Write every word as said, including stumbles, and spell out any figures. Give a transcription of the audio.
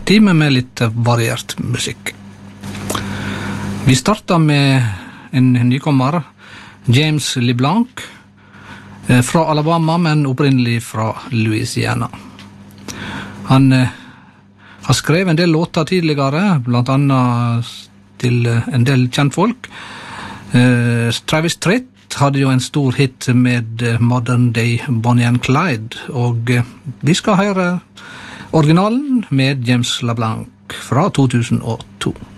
time med litt variert musikk. Vi starter med en nykommer, James LeBlanc, fra Alabama, men opprinnelig fra Louisiana. Han eh, har skrevet en del låter tidligere, blant annet til en del kjentfolk. Eh, Travis Tritt hadde jo en stor hit med Modern Day Bonnie and Clyde, og eh, vi skal høre originalen med James LeBlanc fra to tusen og to.